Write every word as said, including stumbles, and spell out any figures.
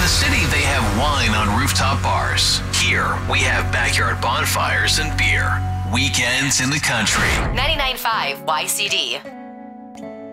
the city, they have wine on rooftop bars. Here, we have backyard bonfires and beer. Weekends in the country. ninety-nine point five Y C D.